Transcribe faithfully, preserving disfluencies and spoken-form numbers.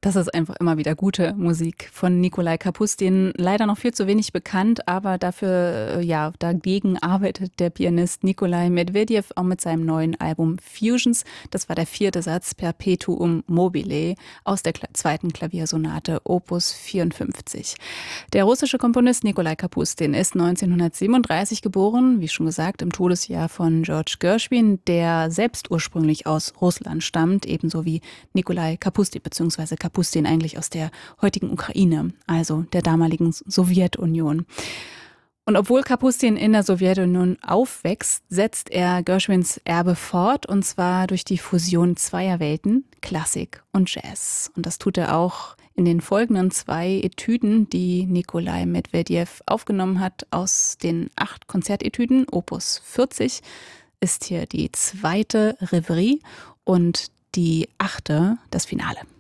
Das ist einfach immer wieder gute Musik von Nikolai Kapustin. Leider noch viel zu wenig bekannt, aber dafür, äh, ja, dagegen arbeitet der Pianist Nikolai Medvedev auch mit seinem neuen Album Fusions. Das war der vierte Satz Perpetuum mobile aus der Kla- zweiten Klaviersonate Opus vierundfünfzig. Der russische Komponist Nikolai Kapustin ist neunzehnhundertsiebenunddreißig geboren, wie schon gesagt, im Todesjahr von George Gershwin, der selbst ursprünglich aus Russland stammt, ebenso wie Nikolai Kapustin bzw. Kapustin eigentlich aus der heutigen Ukraine, also der damaligen Sowjetunion. Und obwohl Kapustin in der Sowjetunion aufwächst, setzt er Gershwins Erbe fort, und zwar durch die Fusion zweier Welten, Klassik und Jazz. Und das tut er auch in den folgenden zwei Etüden, die Nikolai Medvedev aufgenommen hat. Aus den acht Konzertetüden, Opus vierzig, ist hier die zweite Reverie und die achte das Finale.